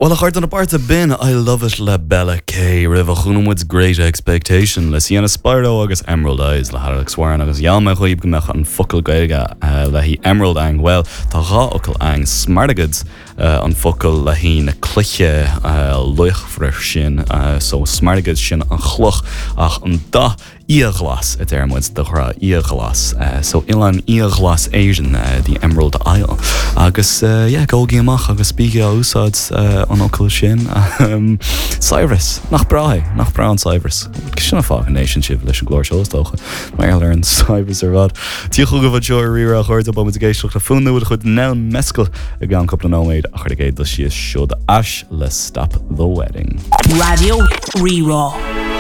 Well, a chuir an apart bin I love it le Bella K rih chuúmid Great Expectation le Sienna Spyro agus Emerald Eyes le Alex Warren agus Yalma chuoib gomach an focail gaige le hí Emerald ang well tá rá ocail ang Smartagoods an focail le hí na cluiche luich frir sin so Smartagoods sin an chluch ach an da íaglas at Ermwoods de ra íaglas so ilan íaglas Asian the Emerald Isle agus gógi amach agus bíige úsáid an ocail sin Cyrus nach bra an Cyrus sinna fá an nation sib leis an glóir seostócha mar ar an Cyrus ar rad tíoch go bh joir rira a chuir ab géisteach le fúnú a chud ná mescail a gan coppla nóméid a chuir géad si siúd as le Stop the Wedding Radio Rerá